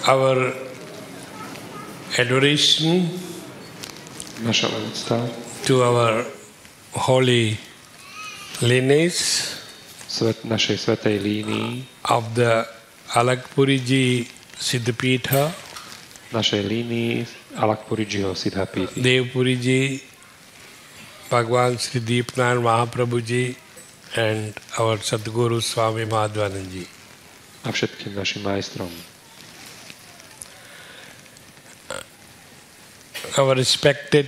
our adoration Naša úcta to our holy lineage našej svätej línii, of the Alakpuriji Siddhapitha, našej línii Alakpurijiho Siddhapity, Devpuriji, Bhagwan Sri Deepnath Mahaprabhuji, and our Sadguru Swami Madhvananji. a všetkým našim majstrom. Our respected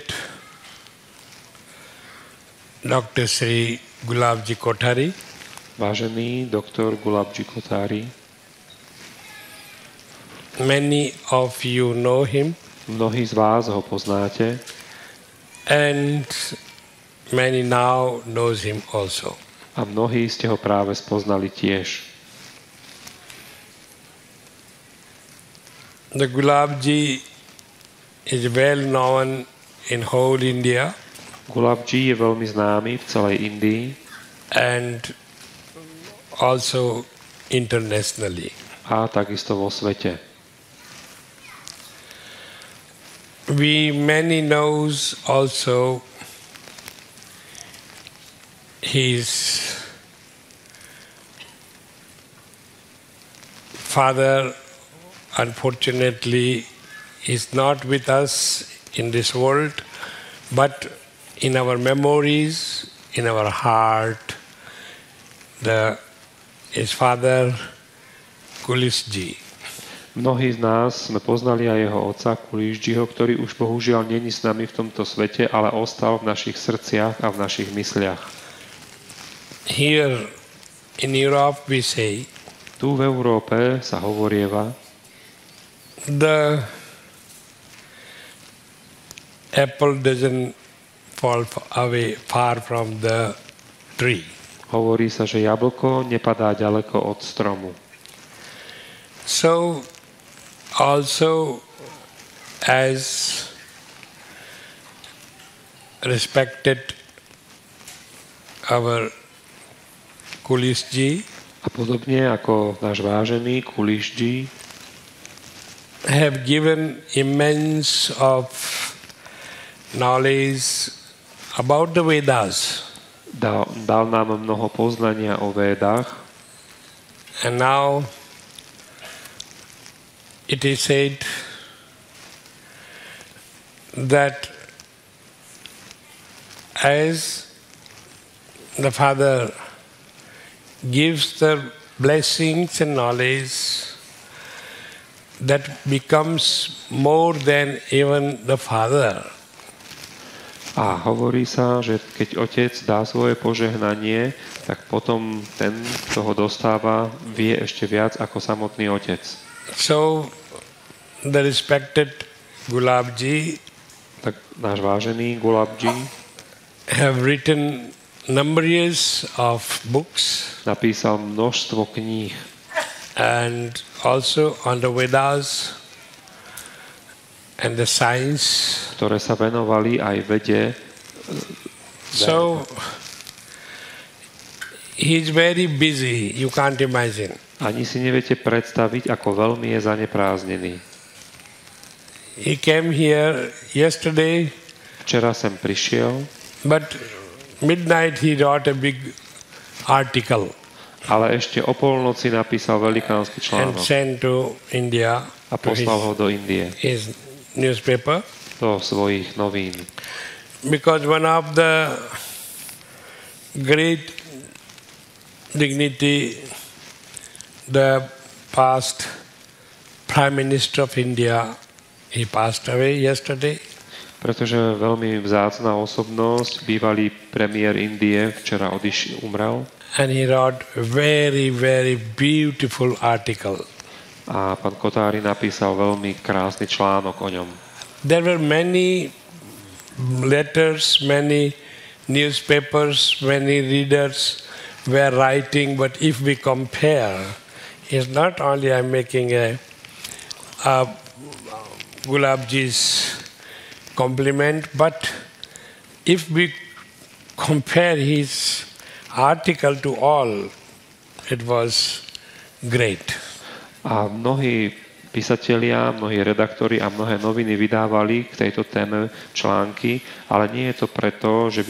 Dr. Sri Gulabji Kothari, Vážený doktor Gulabji Kothari, many of you know him, mnohí z vás ho poznáte and many now knows him also. a mnohí ste ho práve spoznali tiež. The Gulabji is well known in whole India Gulabji je veľmi známy v celej Indii and also internationally. a takisto vo svete. We many knows also his father unfortunately is not with us in this world, but in our memories, in our heart, his father Kulisji. Mnohí z nás sme poznali aj jeho otca Kulisjiho, ktorý už bohužiaľ není s nami v tomto svete, ale ostal v našich srdciach a v našich mysliach. Here in Europe we say, Tu v Európe sa hovorieva, the apple doesn't fall away far from the tree. hovorí sa, že jablko nepadá ďaleko od stromu. So also as respected our Kulisji A podobne ako náš vážený Kulisji have given immense of knowledge about the Vedas. dal nám mnoho poznania o Védach And now it is said that as the Father gives the blessings and knowledge, that becomes more than even the Father. a hovorí sa, že keď otec dá svoje požehnanie, tak potom ten, kto ho dostáva, vie ešte viac ako samotný otec. So the respected Gulabji Tak náš vážený Gulabji have written numbers of books napísal množstvo kníh and also on the Vedas and the science. ktoré sa venovali aj vede. So he's very busy, you can't imagine. Ani si neviete predstaviť, ako veľmi je zanepráznený. He came here yesterday, Včera sem prišiel, but midnight he wrote a big article ale ešte o polnoci napísal velikánsky and článok sent to India, a to poslal ho do Indie, his newspaper, do svojich novín. because one of the great dignity, the past Prime Minister of India, he passed away yesterday. Pretože veľmi vzácna osobnosť, bývalý premiér Indie, včera umrel And he wrote a very, very beautiful article. a pán Kotári napísal veľmi krásny článok o ňom. There were many letters, many newspapers, many readers were writing, but if we compare, it's not only I'm making a Gulabji's compliment, but if we compare his article to all, it was great. A mnohí písatelia, mnohí redaktori a mnohé noviny vydávali k tejto téme články, ale nie je to preto, že by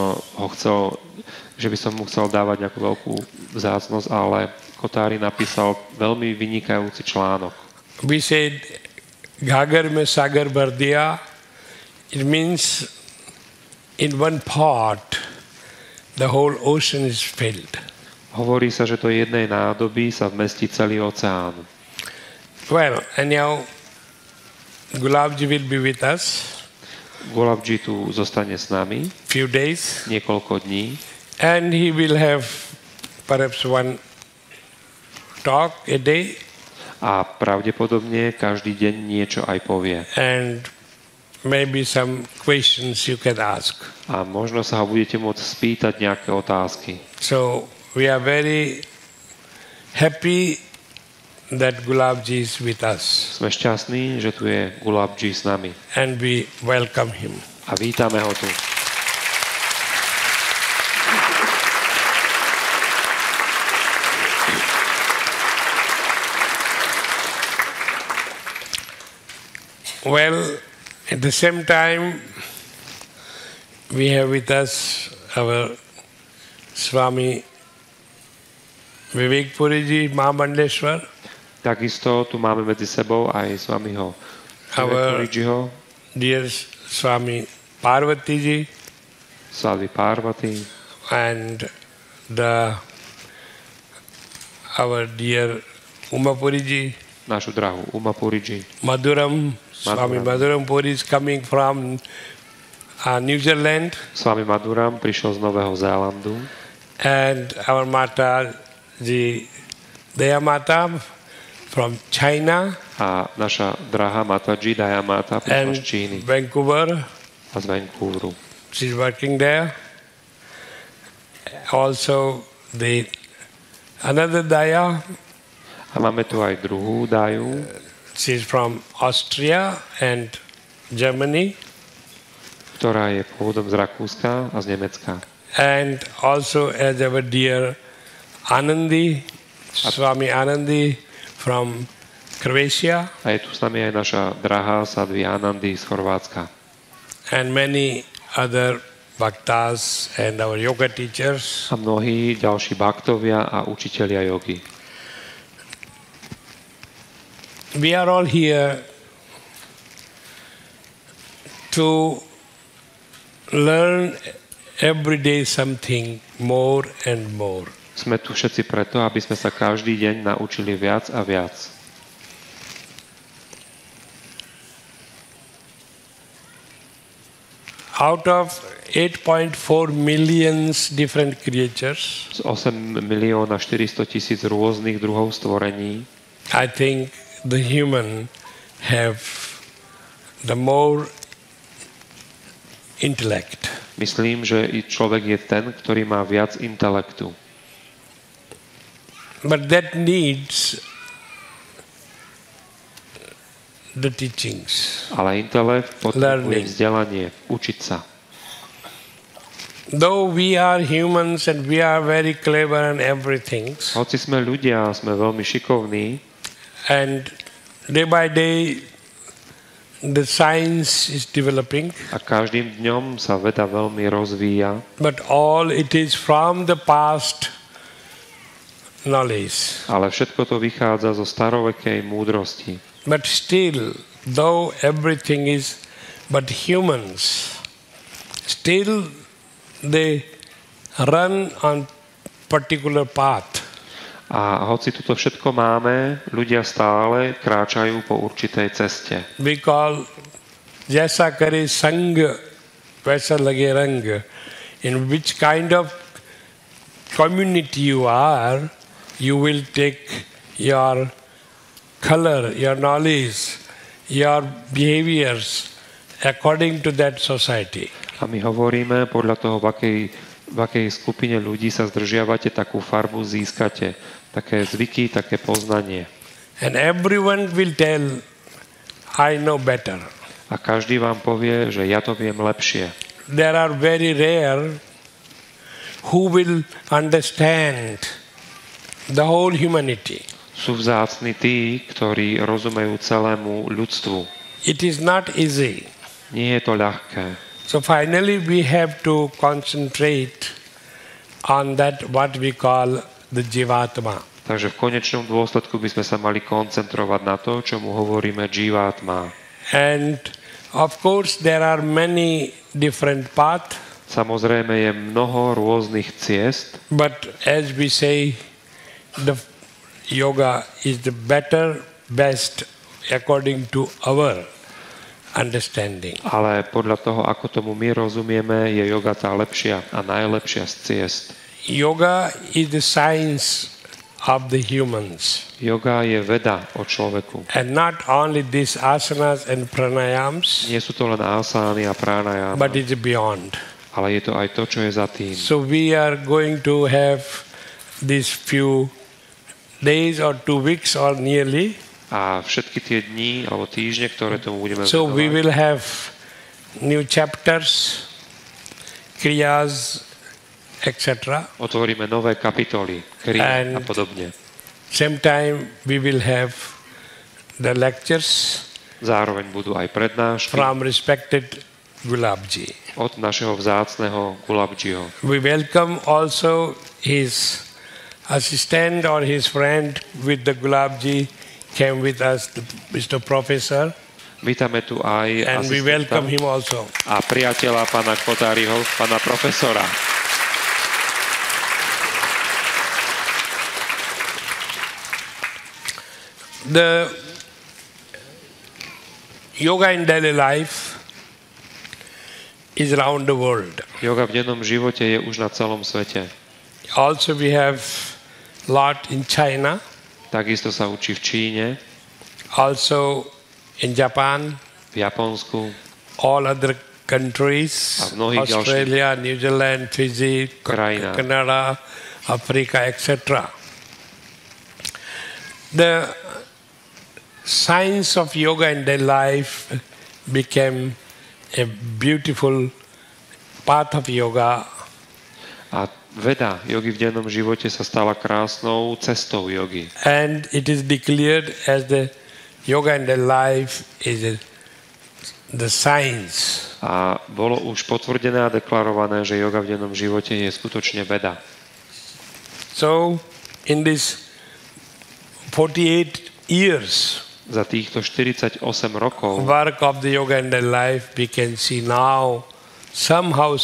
som mu chcel dávať nejakú veľkú vzácnosť, ale Kotári napísal veľmi vynikajúci článok. We said, Ghagar mein sagar bhar diya. It means in one pot the whole ocean is filled. Hovorí sa, že do jednej nádoby sa vmestí celý oceán. Well, anyhow, Gulabji will be with us. Gulabji tu zostane s nami Few days. niekoľko dní And he will have perhaps one talk a day. a pravdepodobne každý deň niečo aj povie. And maybe some questions you can ask. A možno sa ho budete môcť spýtať nejaké otázky. So we are very happy that Gulabji is with us. Sme šťastní, že tu je Gulabji s nami. And we welcome him. A vítame ho tu. Well, at the same time, we have with us our Swami Vivek Puriji Mahamandleshwar, Takisto tu máme medzi sebou aj Swamiho our Purijiho, dear Swami Parvatiji, Svavi Parvati and our dear Uma Puriji, našu drahú Uma Puriji. Maduram, Swami Maduram Puri is coming from New Zealand, Swami Maduram prišiel z Nového Zélandu and our Mata Ji Daya Mata from China a naša drahá Mataji Dayamata prišla and z Číny Vancouver. a z Vancouveru. She's working there. Also another Daya, A máme tu aj druhú Daju, she's from Austria and Germany, ktorá je pôvodom z Rakúska a z Nemecka. and also as our dear Anandi, Swami Anandi from Croatia, A je tu s nami aj naša drahá Sadvi Anandi z Chorvátska. and many other bhaktas and our yoga teachers. A mnohí ďalší baktovia a učitelia jogy. We are all here to learn every day something more and more. Sme tu všetci preto, aby sme sa každý deň naučili viac a viac. Out of 8.4 millions different creatures, Z 8 milióna 400 tisíc rôznych druhov stvorení I think the human have the more intellect. myslím, že i človek je ten, ktorý má viac intelektu. But that needs the teachings. Ale intelekt potrebuje Learning. vzdelanie, učiť sa. Though we are humans and we are very clever and everything, Hoci sme ľudia, sme veľmi šikovní and day by day the science is developing, a každým dňom sa veda veľmi rozvíja, but all it is from the past knowledge. ale všetko to vychádza zo starovekej múdrosti. But still, though everything is but humans, still they run on particular path. A hoci toto všetko máme, ľudia stále kráčajú po určitej ceste. We call jaisa kare sang vaisa lage rang. In which kind of community you are, you will take your color, your knowledge, your behaviors according to that society. A my hovoríme podľa toho, v akej skupine ľudí sa zdržiavate, takú farbu získate, také zvyky, také poznanie. And everyone will tell, I know better. A každý vám povie, že ja to viem lepšie. There are very rare who will understand the whole humanity. Sú vzácni tí, ktorí rozumejú celému ľudstvu. It is not easy. Nie je to ľahké. So finally we have to concentrate on that what we call the Jivatma. Takže v konečnom dôsledku by sme sa mali koncentrovať na to, čomu hovoríme Jivatma. And of course there are many different paths. Samozrejme je mnoho rôznych ciest, But as we say, the yoga is the better, best according to our understanding. ale podľa toho, ako tomu my rozumieme, je yoga tá lepšia a najlepšia z ciest. Yoga is the science of the humans. Yoga je veda o človeku. And not only these asanas and pranayams, Nie sú to len asány a pranayama, but it's beyond. ale je to aj to, čo je za tým. So we are going to have these few days or 2 weeks or nearly. A všetky tie dni alebo týždne, ktoré tomu budeme So we venovať, will have new chapters, kriyas, etc. otvoríme nové kapitoly, kriya a And- podobne. Same time we will have the lectures Zároveň budú aj prednášky from respected Gulabji. od našeho vzácneho Gulabjiho. We welcome also his assistant or his friend with the Gulabji came with us, Mr. Professor, Vítame tu aj and we welcome asistenta him also. a priateľa pána Kotáriho, pána profesora. The yoga in daily life is around the world. Yoga v dennom živote je už na celom svete. Also we have lot in China, Takisto sa učí v Číne, also in Japan, v Japonsku, all other countries, A v mnohých Australia, New Zealand, Fiji, krajinách. Canada, Africa, etc. The science of yoga in their life became a beautiful path of yoga. a veda jogy v dennom živote sa stala krásnou cestou jogy. And it is declared as the yoga in their life is the science. A bolo už potvrdené a deklarované, že joga v dennom živote je skutočne veda. So in this 48 years Za týchto 48 rokov work of the yoga in their life, we can see now somehow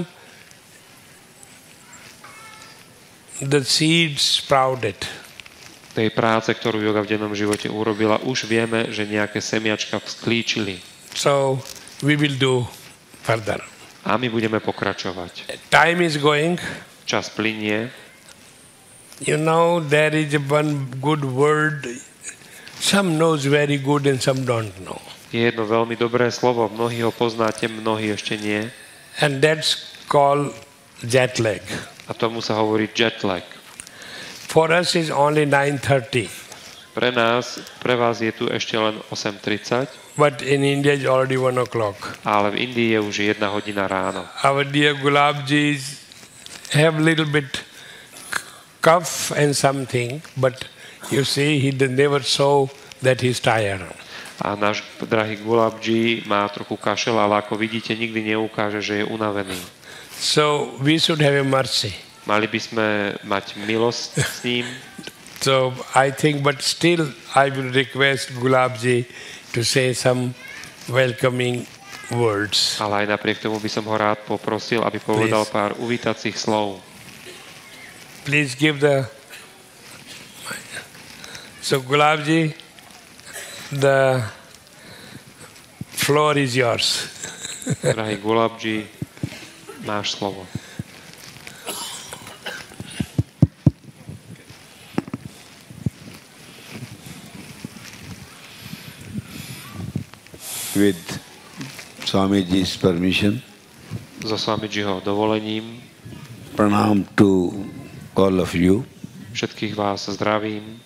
the seeds sprouted. tej práce, ktorú joga v dennom živote urobila, už vieme, že nejaké semiačka vzklíčili. So we will do further. A my budeme pokračovať. Time is going. Čas plynie. You know, there is one good word. Some knows very good and some don't know. Je jedno veľmi dobré slovo, mnohí ho poznáte, mnohí ešte nie. And that's called jet lag. A tomu sa hovorí jet lag. For us is only 9:30. Pre vás je tu ešte len 8:30, But in India it's already 1 o'clock. ale v Indii je už 1 hodina ráno. Our dear Gulabjis have little bit cough and something, but you see he never show that he's tired. A náš drahý Gulabji má trochu kašel, ale ako vidíte, nikdy neukáže, že je unavený. So we should have a mercy. Mali by sme mať milosť s ním, So I think, but still I will request Gulabji to say some welcoming words. ale aj napriek tomu by som ho rád poprosil, aby povedal pár uvítacích slov. Please give the... So Gulabji, the floor is yours. Drahý Gulabji, máš slovo. With Swamiji's permission, So Swamijiho dovolením pranam to all of you. všetkých vás zdravím.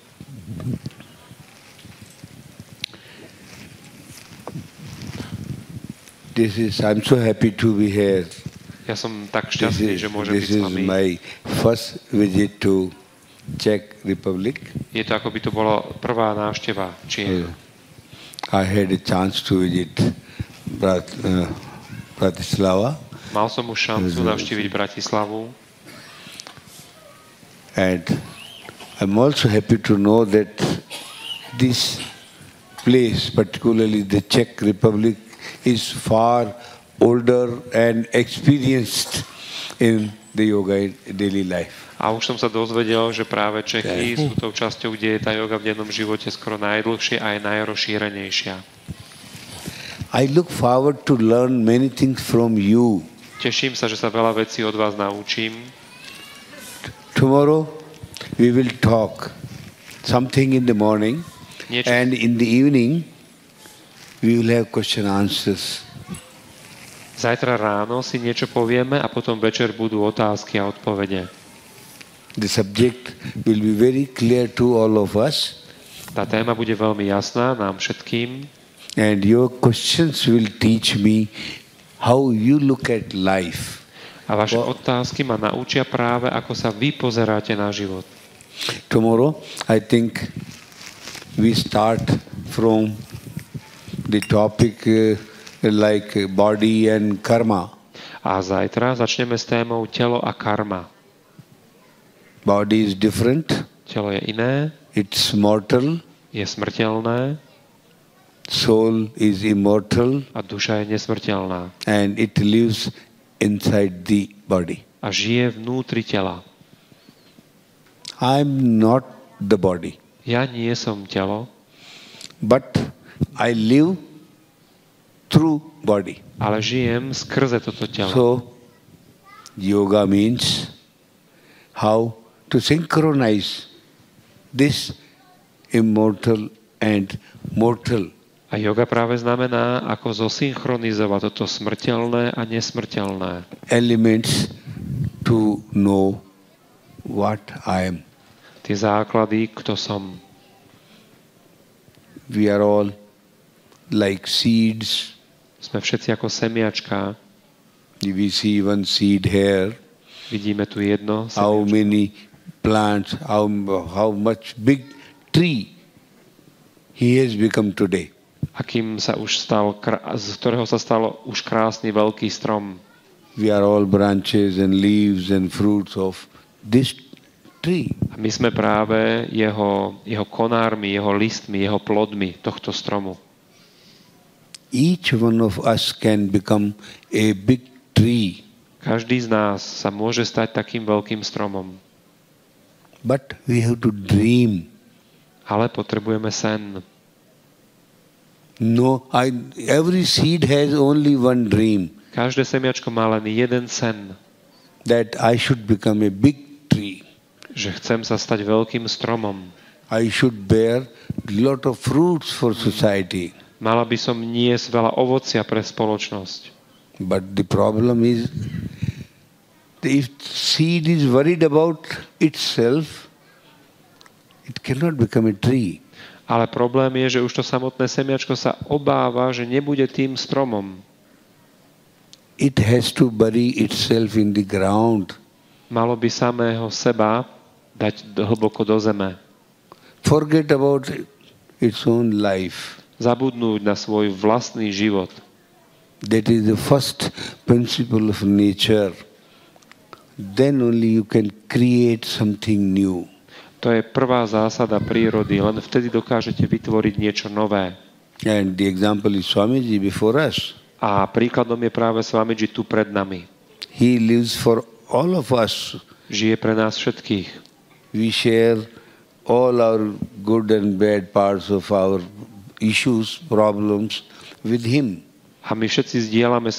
I'm so happy to be here. Ja som tak šťastný, že môžem byť This s is vami. my first visit to Czech Republic. Je to, ako by to bola prvá návšteva Čiech. I had a chance to visit Bratislava. Mal som už šancu navštíviť Bratislavu. And I'm also happy to know that this place, particularly the Czech Republic, is far older and experienced in the yoga daily life. A už som sa dozvedel, že práve Čechy sú tou časťou, kde je tá joga v dennom živote skoro najdlhšia a aj najrozšírenejšia. I look forward to learn many things from you. Teším sa, že sa veľa vecí od vás naučím. Tomorrow we will talk something in the morning and in the evening we will have question answers. Zajtra ráno si niečo povieme a potom večer budú otázky a odpovede. The subject will be very clear to all of us. Tá téma bude veľmi jasná nám všetkým. And your questions will teach me how you look at life. A vaše otázky ma naučia práve, ako sa vy pozeráte na život. Tomorrow, I think we start from the topic like body and karma. A zajtra začneme s témou telo a karma. Body is different. Telo je iné. It's mortal. Je smrteľné. Soul is immortal. A duša je nesmrteľná. And it lives inside the body. A žije vnútri tela. I'm not the body. Ja nie som telo. But I live through body. Ale žijem skrze toto telo. So, yoga means how to synchronize this immortal and mortal. A yoga práve znamená, ako zosynchronizovať toto smrteľné a nesmrteľné. Elements to know what I am. Tie základy, kto som. We are all like seeds. Sme všetci ako semiačka. We see one seed here. Vidíme tu jedno semiačko. How many plants, how much big tree he has become today. Akým sa už stal, z ktorého sa stalo už krásny veľký strom. We are all branches and leaves and fruits of this tree. A my sme práve jeho konármi, jeho listmi, jeho plodmi tohto stromu. Each one of us can become a big tree. Každý z nás sa môže stať takým veľkým stromom. But we have to dream. Ale potrebujeme sen. No, every seed has only one dream. Každé semiačko má len jeden sen. That I should become a big tree. Že chcem sa stať veľkým stromom. I should bear a lot of fruits for society. Mala by som niesť veľa ovocia pre spoločnosť. But the problem is, if seed is worried about itself, it cannot become a tree. Ale problém je, že už to samotné semiačko sa obáva, že nebude tým stromom. It has to bury itself in the ground. Malo by samého seba dať hlboko do zeme. Forget about its own life. Zabudnúť na svoj vlastný život. That is the first principle of nature. Then only you can create something new. To je prvá zásada prírody. Len vtedy dokážete vytvoriť niečo nové. And the example is Swamiji before us. A príkladom je práve Swamiji tu pred nami. He lives for all of us. Žije pre nás všetkých. We share all our good and bad parts of our issues, problems with him. A my všetci zdieľame